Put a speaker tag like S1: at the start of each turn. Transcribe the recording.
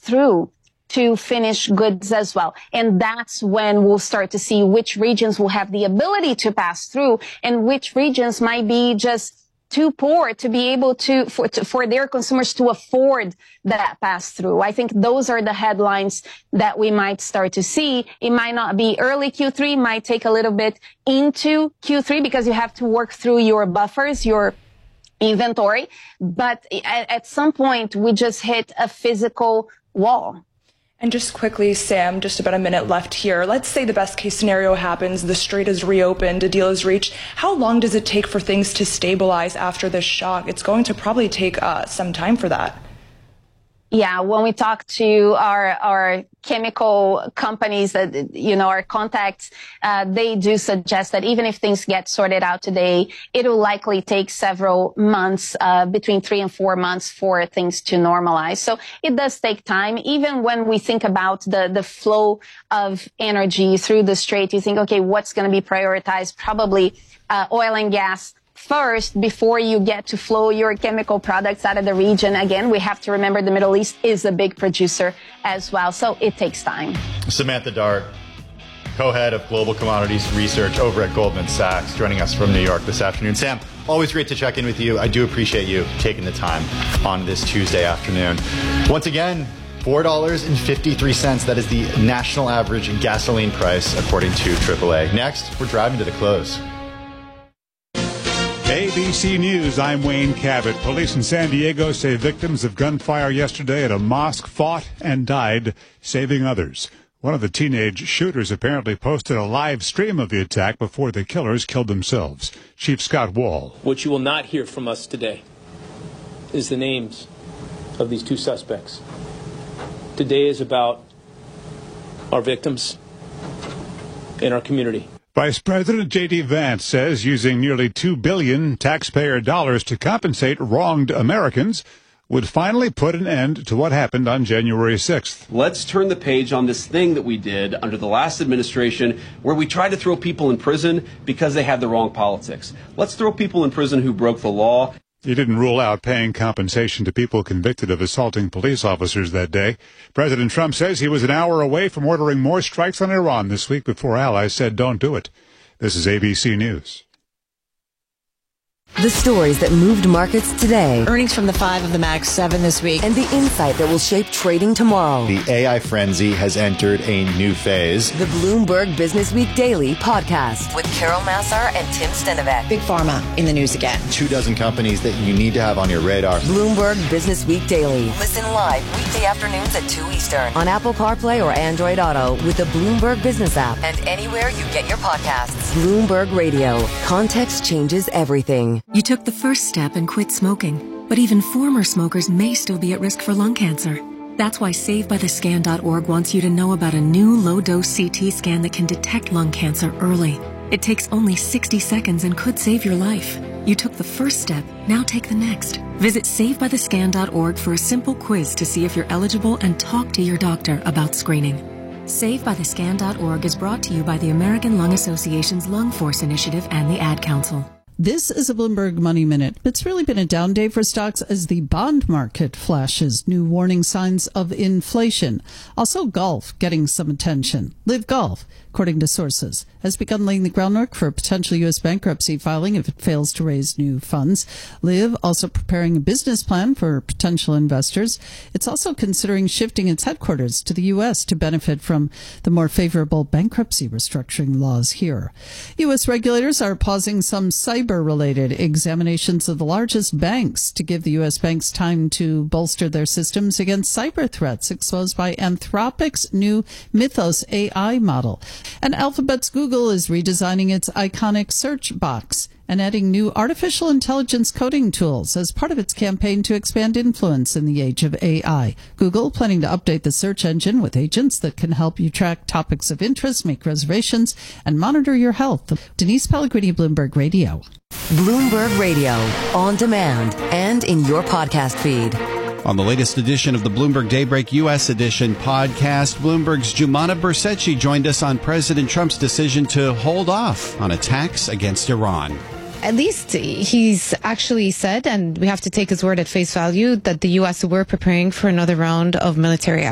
S1: through to finished goods as well. And that's when we'll start to see which regions will have the ability to pass through and which regions might be just too poor to be able for their consumers to afford that pass through. I think those are the headlines that we might start to see. It might not be early Q3, might take a little bit into Q3 because you have to work through your buffers, your inventory. But at some point, we just hit a physical wall.
S2: And just quickly, Sam, just about a minute left here. Let's say the best case scenario happens, the strait is reopened, a deal is reached. How long does it take for things to stabilize after this shock? It's going to probably take some time for that.
S1: Yeah, when we talk to our chemical companies that, our contacts, they do suggest that even if things get sorted out today, it will likely take several months, between 3 and 4 months for things to normalize. So it does take time. Even when we think about the flow of energy through the strait, you think, okay, what's going to be prioritized? Probably, oil and gas first before you get to flow your chemical products out of the region. Again, we have to remember the Middle East is a big producer as well, so it takes time.
S3: Samantha Dart, co-head of Global Commodities Research over at Goldman Sachs, joining us from New York this afternoon. Sam, always great to check in with you. I do appreciate you taking the time on this Tuesday afternoon. Once again, $4.53. That is the national average gasoline price, according to AAA. Next, we're driving to the close.
S4: ABC News, I'm Wayne Cabot. Police in San Diego say victims of gunfire yesterday at a mosque fought and died, saving others. One of the teenage shooters apparently posted a live stream of the attack before the killers killed themselves. Chief Scott Wall.
S5: What you will not hear from us today is the names of these two suspects. Today is about our victims and our community.
S4: Vice President J.D. Vance says using nearly $2 billion taxpayer dollars to compensate wronged Americans would finally put an end to what happened on January 6th.
S6: Let's turn the page on this thing that we did under the last administration where we tried to throw people in prison because they had the wrong politics. Let's throw people in prison who broke the law.
S4: He didn't rule out paying compensation to people convicted of assaulting police officers that day. President Trump says he was an hour away from ordering more strikes on Iran this week before allies said don't do it. This is ABC News.
S7: The stories that moved markets today.
S8: Earnings from the 5 of the Max 7 this week.
S7: And the insight that will shape trading tomorrow.
S3: The AI frenzy has entered a new phase.
S7: The Bloomberg Business Week Daily podcast with Carol Massar and Tim Stenovec.
S8: Big Pharma in the news again.
S3: 24 companies that you need to have on your radar.
S7: Bloomberg Business Week Daily. Listen live weekday afternoons at 2 Eastern on Apple CarPlay or Android Auto with the Bloomberg Business app and anywhere you get your podcasts. Bloomberg Radio. Context changes everything.
S9: You took the first step and quit smoking, but even former smokers may still be at risk for lung cancer. That's why SaveByTheScan.org wants you to know about a new low-dose CT scan that can detect lung cancer early. It takes only 60 seconds and could save your life. You took the first step, now take the next. Visit SaveByTheScan.org for a simple quiz to see if you're eligible and talk to your doctor about screening. SaveByTheScan.org is brought to you by the American Lung Association's Lung Force Initiative and the Ad Council.
S10: This is a Bloomberg Money Minute. It's really been a down day for stocks as the bond market flashes new warning signs of inflation. Also, golf getting some attention. Live Golf, according to sources, has begun laying the groundwork for a potential U.S. bankruptcy filing if it fails to raise new funds. Live also preparing a business plan for potential investors. It's also considering shifting its headquarters to the U.S. to benefit from the more favorable bankruptcy restructuring laws here. U.S. regulators are pausing some cyber-related examinations of the largest banks to give the U.S. banks time to bolster their systems against cyber threats exposed by Anthropic's new Mythos AI model. And Alphabet's Google is redesigning its iconic search box and adding new artificial intelligence coding tools as part of its campaign to expand influence in the age of AI. Google planning to update the search engine with agents that can help you track topics of interest, make reservations, and monitor your health. Denise Pellegrini, Bloomberg Radio.
S7: Bloomberg Radio, on demand and in your podcast feed.
S11: On the latest edition of the Bloomberg Daybreak U.S. Edition podcast, Bloomberg's Jumana Bersetchi joined us on President Trump's decision to hold off on attacks against Iran.
S12: At least he's actually said, and we have to take his word at face value, that the U.S. were preparing for another round of military